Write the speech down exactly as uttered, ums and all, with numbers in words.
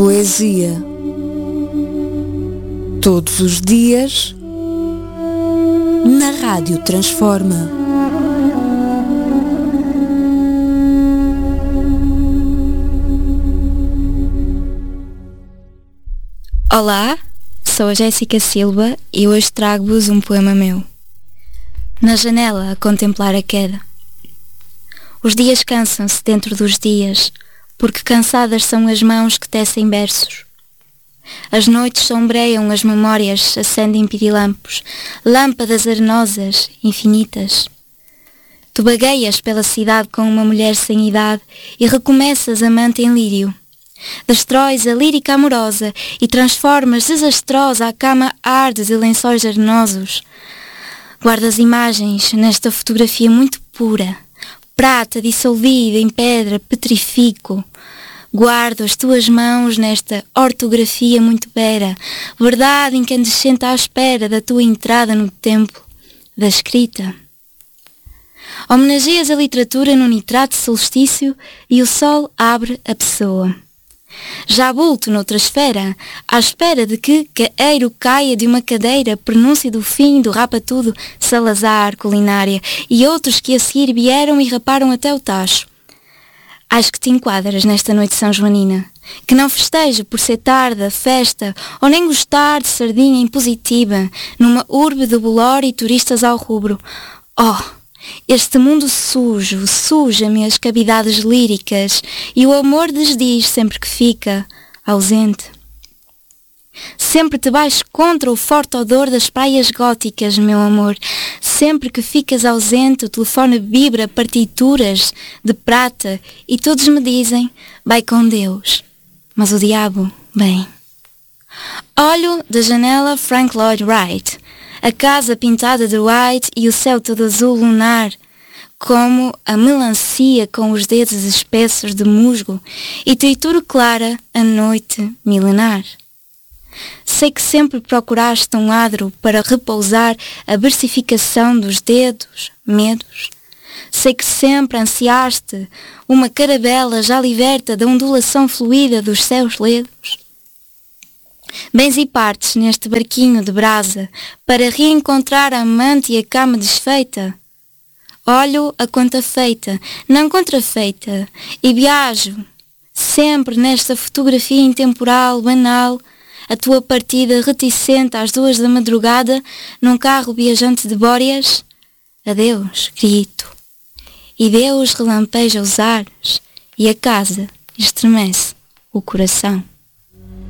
Poesia. Todos os dias na Rádio Transforma. Olá, sou a Jéssica Silva e hoje trago-vos um poema meu. Na janela a contemplar a queda. Os dias cansam-se dentro dos dias, porque cansadas são as mãos que tecem versos. As noites sombreiam as memórias, acendem pirilampos, lâmpadas arenosas, infinitas. Tu vagueias pela cidade com uma mulher sem idade e recomeças amante em lírio. Destróis a lírica amorosa e transformas desastrosa a cama arde de lençóis arenosos. Guardas imagens nesta fotografia muito pura, prata dissolvida em pedra, petrifico. Guardo as tuas mãos nesta ortografia muito vera, verdade incandescente à espera da tua entrada no templo da escrita. Homenageias a literatura no nitrato de solstício e o sol abre a pessoa. Já bulto noutra esfera, à espera de que Caeiro caia de uma cadeira, pronúncia do fim do rapa-tudo, Salazar, culinária, e outros que a seguir vieram e raparam até o tacho. Acho que te enquadras nesta noite são-joanina, que não festejo por ser tarde a festa, ou nem gostar de sardinha impositiva, numa urbe de bolor e turistas ao rubro. Oh, este mundo sujo, suja-me as cavidades líricas, e o amor desdiz sempre que fica ausente. Sempre te vais contra o forte odor das praias góticas, meu amor. Sempre que ficas ausente, o telefone vibra partituras de prata e todos me dizem, vai com Deus. Mas o diabo, bem. Olho da janela Frank Lloyd Wright, a casa pintada de white e o céu todo azul lunar, como a melancia com os dedos espessos de musgo, e trituro clara a noite milenar. Sei que sempre procuraste um adro para repousar a versificação dos dedos, medos. Sei que sempre ansiaste uma carabela já liberta da ondulação fluida dos céus ledos. Bens e partes neste barquinho de brasa para reencontrar a amante e a cama desfeita. Olho a conta feita, não contrafeita, e viajo sempre nesta fotografia intemporal, banal, a tua partida reticente às duas da madrugada, num carro viajante de bóreas. Adeus, grito. E Deus relampeja os ares, e a casa estremece o coração.